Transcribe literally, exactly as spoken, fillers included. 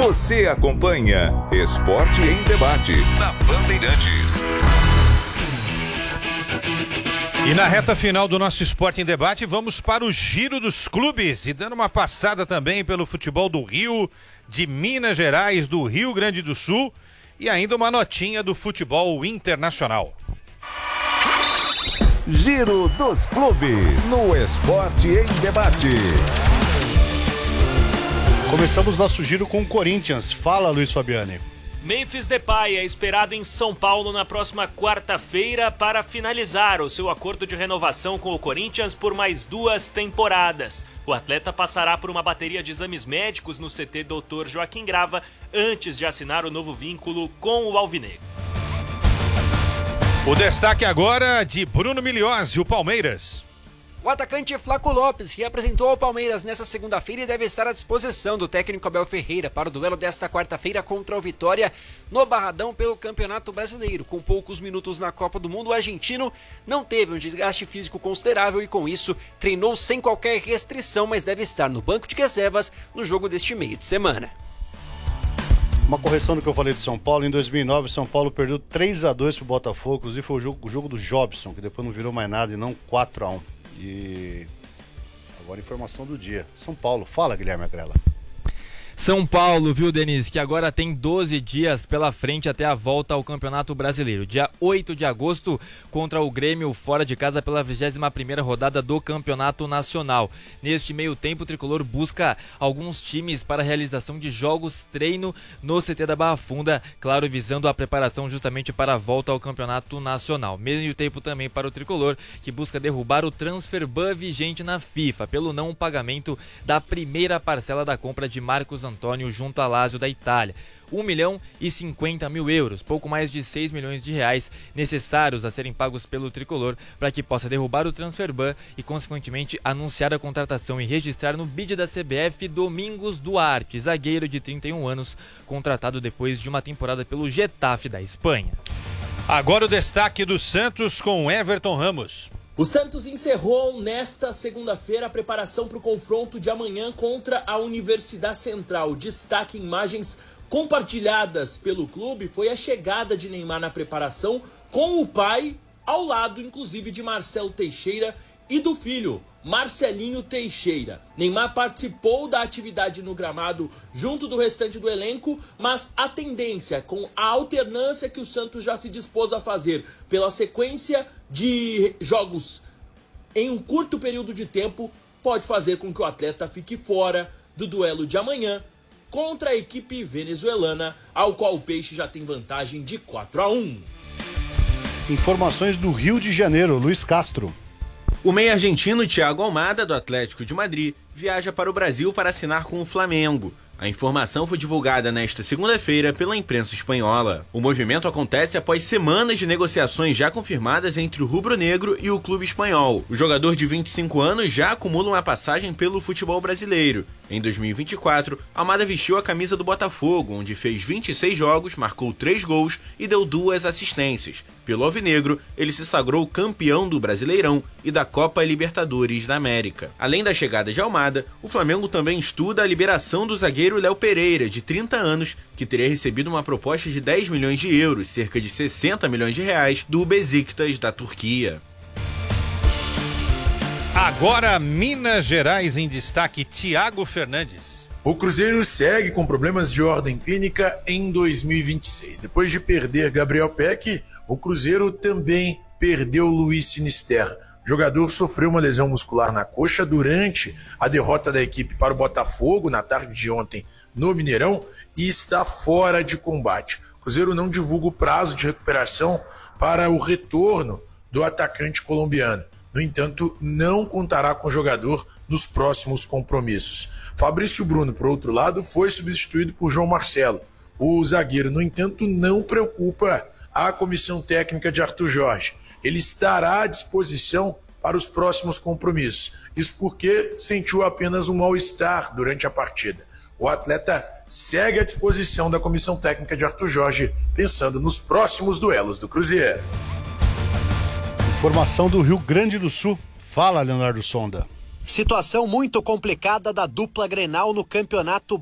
Você acompanha Esporte em Debate na Bandeirantes. E na reta final do nosso Esporte em Debate, vamos para o Giro dos Clubes e dando uma passada também pelo futebol do Rio, de Minas Gerais, do Rio Grande do Sul e ainda uma notinha do futebol internacional. Giro dos Clubes no Esporte em Debate. Começamos nosso giro com o Corinthians. Fala, Luiz Fabiani. Memphis Depay é esperado em São Paulo na próxima quarta-feira para finalizar o seu acordo de renovação com o Corinthians por mais duas temporadas. O atleta passará por uma bateria de exames médicos no C T doutor Joaquim Grava antes de assinar o novo vínculo com o Alvinegro. O destaque agora de Bruno Miliozzi, o Palmeiras. O atacante Flaco Lopes representou ao Palmeiras nesta segunda-feira e deve estar à disposição do técnico Abel Ferreira para o duelo desta quarta-feira contra o Vitória no Barradão pelo Campeonato Brasileiro. Com poucos minutos na Copa do Mundo, o argentino não teve um desgaste físico considerável e com isso treinou sem qualquer restrição, mas deve estar no banco de reservas no jogo deste meio de semana. Uma correção do que eu falei de São Paulo. Em dois mil e nove, São Paulo perdeu três a dois pro Botafogo, inclusive foi o jogo, o jogo do Jobson, que depois não virou mais nada e não quatro a um. E agora informação do dia. São Paulo. Fala, Guilherme Agrela. São Paulo, viu, Denise, que agora tem doze dias pela frente até a volta ao Campeonato Brasileiro. Dia oito de agosto, contra o Grêmio, fora de casa pela vigésima primeira rodada do Campeonato Nacional. Neste meio tempo, o Tricolor busca alguns times para a realização de jogos treino no C T da Barra Funda, claro, visando a preparação justamente para a volta ao Campeonato Nacional. Meio tempo também para o Tricolor, que busca derrubar o transfer ban vigente na FIFA, pelo não pagamento da primeira parcela da compra de Marcos Antônio junto a Lazio da Itália. um milhão e cinquenta mil euros, pouco mais de seis milhões de reais necessários a serem pagos pelo Tricolor para que possa derrubar o transfer ban e, consequentemente, anunciar a contratação e registrar no bid da C B F Domingos Duarte, zagueiro de trinta e um anos, contratado depois de uma temporada pelo Getafe da Espanha. Agora o destaque do Santos com Everton Ramos. O Santos encerrou nesta segunda-feira a preparação para o confronto de amanhã contra a Universidade Central. Destaque em imagens compartilhadas pelo clube foi a chegada de Neymar na preparação com o pai, ao lado inclusive de Marcelo Teixeira e do filho, Marcelinho Teixeira. Neymar participou da atividade no gramado junto do restante do elenco, mas a tendência, com a alternância que o Santos já se dispôs a fazer pela sequência de jogos em um curto período de tempo, pode fazer com que o atleta fique fora do duelo de amanhã contra a equipe venezuelana, ao qual o Peixe já tem vantagem de quatro a um. Informações do Rio de Janeiro, Luiz Castro. O meio argentino Thiago Almada, do Atlético de Madrid, viaja para o Brasil para assinar com o Flamengo. A informação foi divulgada nesta segunda-feira pela imprensa espanhola. O movimento acontece após semanas de negociações já confirmadas entre o rubro-negro e o clube espanhol. O jogador de vinte e cinco anos já acumula uma passagem pelo futebol brasileiro. Em dois mil e vinte e quatro, Almada vestiu a camisa do Botafogo, onde fez vinte e seis jogos, marcou três gols e deu duas assistências. Pelo alvinegro, ele se sagrou campeão do Brasileirão e da Copa Libertadores da América. Além da chegada de Almada, o Flamengo também estuda a liberação do zagueiro Léo Pereira, de trinta anos, que teria recebido uma proposta de dez milhões de euros, cerca de sessenta milhões de reais, do Besiktas da Turquia. Agora Minas Gerais em destaque, Thiago Fernandes. O Cruzeiro segue com problemas de ordem clínica em dois mil e vinte e seis. Depois de perder Gabriel Peck, o Cruzeiro também perdeu Luiz Sinisterra. O jogador sofreu uma lesão muscular na coxa durante a derrota da equipe para o Botafogo na tarde de ontem no Mineirão e está fora de combate. O Cruzeiro não divulga o prazo de recuperação para o retorno do atacante colombiano. No entanto, não contará com o jogador nos próximos compromissos. Fabrício Bruno, por outro lado, foi substituído por João Marcelo. O zagueiro, no entanto, não preocupa a comissão técnica de Arthur Jorge. Ele estará à disposição para os próximos compromissos. Isso porque sentiu apenas um mal-estar durante a partida. O atleta segue à disposição da comissão técnica de Arthur Jorge, pensando nos próximos duelos do Cruzeiro. Informação do Rio Grande do Sul. Fala, Leonardo Sonda. Situação muito complicada da dupla Grenal no Campeonato